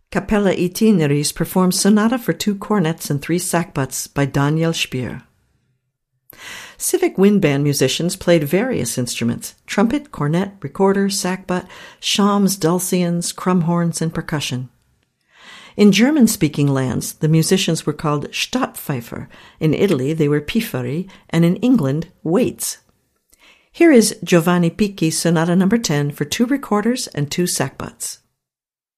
Capella Itineris performs Sonata for 2 cornets and 3 sackbuts by Daniel Spier. Civic Wind Band musicians played various instruments: trumpet, cornet, recorder, sackbut, shawms, dulcians, crumhorns, and percussion. In German-speaking lands, the musicians were called Stadtpfeifer. In Italy, they were Pifferi, and in England, waits. Here is Giovanni Picchi's Sonata No. 10 for 2 recorders and 2 sackbuts.